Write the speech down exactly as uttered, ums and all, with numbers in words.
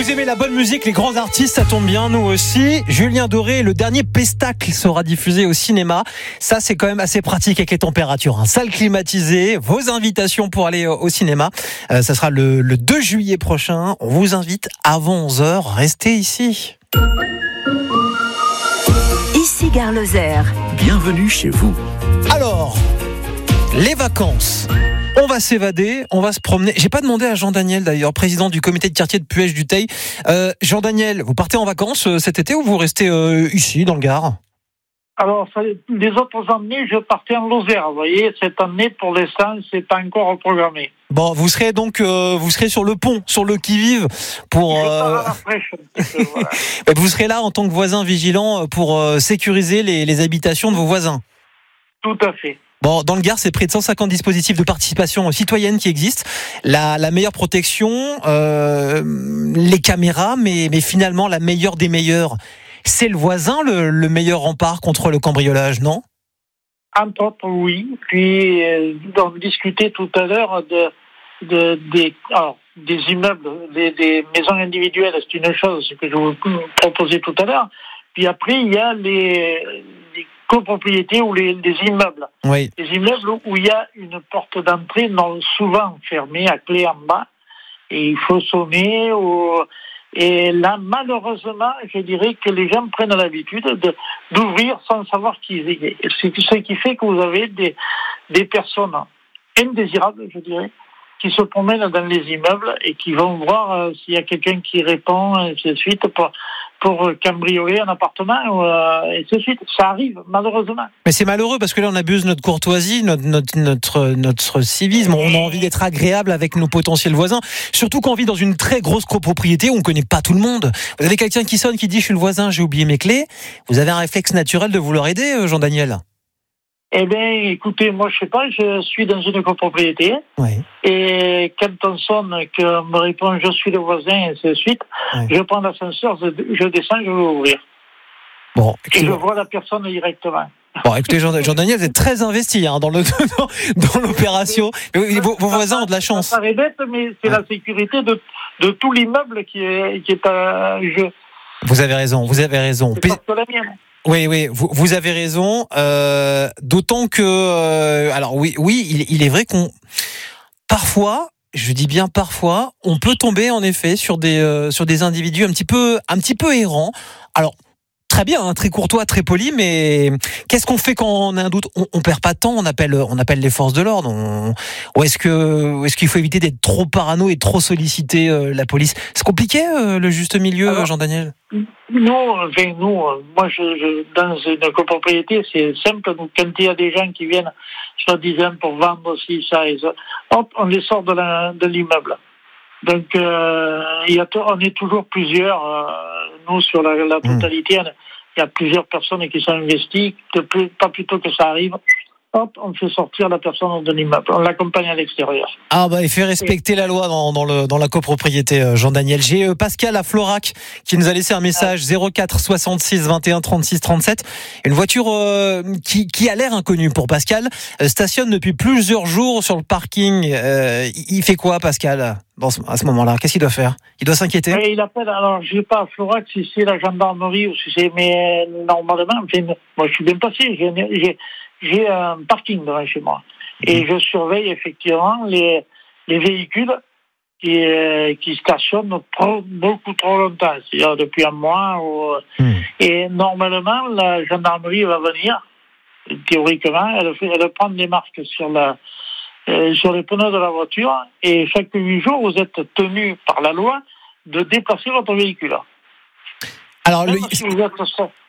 Vous aimez la bonne musique, les grands artistes, ça tombe bien, nous aussi. Julien Doré, le dernier Pestacle sera diffusé au cinéma. Ça, c'est quand même assez pratique avec les températures. Hein. Salle climatisée, vos invitations pour aller au cinéma. Euh, ça sera le, le deux juillet prochain. On vous invite avant onze heures. Restez ici. Ici Gare Lozère. Bienvenue chez vous. Alors, les vacances. On va s'évader, on va se promener. J'ai pas demandé à Jean-Daniel d'ailleurs, président du comité de quartier de Puech du Teil. Euh, Jean-Daniel, vous partez en vacances euh, cet été ou vous restez euh, ici dans le Gard ? Alors, ça, les autres années, je partais en Lozère. Vous voyez, cette année, pour l'instant, c'est pas encore programmé. Bon, vous serez donc, euh, vous serez sur le pont, sur le qui-vive pour. Je pars Euh... à la fraîche, un petit peu, voilà. Vous serez là en tant que voisin vigilant pour euh, sécuriser les, les habitations de vos voisins. Tout à fait. Bon, dans le Gard, c'est près de cent cinquante dispositifs de participation citoyenne qui existent. La, la meilleure protection, euh, les caméras, mais, mais finalement la meilleure des meilleures, c'est le voisin, le, le meilleur rempart contre le cambriolage, non ? Entre autres, oui. Puis, euh, on discutait tout à l'heure de, de des, alors, des immeubles, des, des maisons individuelles. C'est une chose que je vous proposais tout à l'heure. Puis après, il y a les, les copropriétés ou les, les immeubles. Oui. Les immeubles où il y a une porte d'entrée non souvent fermée à clé en bas et il faut sonner. Ou... Et là, malheureusement, je dirais que les gens prennent l'habitude de, d'ouvrir sans savoir qui il est. Ce qui fait que vous avez des, des personnes indésirables, je dirais, qui se promènent dans les immeubles et qui vont voir euh, s'il y a quelqu'un qui répond, et ainsi de suite, pour, pour cambrioler un appartement, euh, et ainsi de suite. Ça arrive, malheureusement. Mais c'est malheureux parce que là, on abuse notre courtoisie, notre, notre, notre, notre civisme. On a envie d'être agréable avec nos potentiels voisins. Surtout quand on vit dans une très grosse copropriété où on ne connaît pas tout le monde. Vous avez quelqu'un qui sonne, qui dit « Je suis le voisin, j'ai oublié mes clés ». Vous avez un réflexe naturel de vouloir aider, Jean-Daniel ? Eh bien, écoutez, moi, je sais pas, je suis dans une copropriété. Oui. Et quand on sonne, qu'on me répond « je suis le voisin » et ainsi de suite, Oui. je prends l'ascenseur, je, je descends, je vais ouvrir. Bon, Et je vois la personne directement. Bon, écoutez, Jean, Jean-Daniel, vous êtes très investi hein, dans, le, dans, dans l'opération. Mais vos, vos voisins ont de la chance. Ça paraît bête, mais c'est Ouais. la sécurité de, de tout l'immeuble qui est, qui est à jeu. Vous avez raison, vous avez raison. C'est pas que la mienne. Oui, oui, vous, vous avez raison. Euh, d'autant que, euh, alors oui, oui, il, il est vrai qu'on, parfois, je dis bien parfois, on peut tomber en effet sur des euh, sur des individus un petit peu un petit peu errants. Alors. Très bien, hein, très courtois, très poli, mais qu'est-ce qu'on fait quand on a un doute ? on, on perd pas de temps, on appelle, on appelle les forces de l'ordre. On, ou est-ce que, ou est-ce qu'il faut éviter d'être trop parano et trop solliciter euh, la police ? C'est compliqué euh, le juste milieu, Alors, Jean-Daniel ? Nous, enfin, nous, moi, je, je, dans une copropriété, c'est simple. Donc, quand il y a des gens qui viennent, soi-disant, pour vendre aussi ça et ça, hop, on les sort de, la, de l'immeuble. Donc, euh, il y a, on est toujours plusieurs. Euh, nous, sur la, la totalité, mmh. il y a plusieurs personnes qui sont investies. De plus, pas plus tôt que ça arrive, hop, on fait sortir la personne de l'immeuble. On l'accompagne à l'extérieur. Ah bah, il fait respecter la loi dans, dans, le, dans la copropriété, Jean-Daniel. J'ai euh, Pascal à Florac qui nous a laissé un message zéro quatre soixante-six vingt et un trente-six trente-sept. Une voiture euh, qui, qui a l'air inconnue pour Pascal, euh, stationne depuis plusieurs jours sur le parking. Euh, il fait quoi, Pascal, dans ce, à ce moment-là ? Qu'est-ce qu'il doit faire ? Il doit s'inquiéter ? Et il appelle, alors je ne sais pas à Florac si c'est la gendarmerie ou si c'est, mais normalement, enfin, moi je suis bien passé, j'ai, j'ai, j'ai un parking devant chez moi. Et je surveille effectivement les, les véhicules qui, euh, qui stationnent trop, beaucoup trop longtemps, c'est-à-dire depuis un mois. Ou, mmh. Et normalement, la gendarmerie va venir, théoriquement, elle, fait, elle prend des marques sur la, euh, sur les pneus de la voiture, et chaque huit jours, vous êtes tenu par la loi de déplacer votre véhicule. Alors, Même le... si vous êtes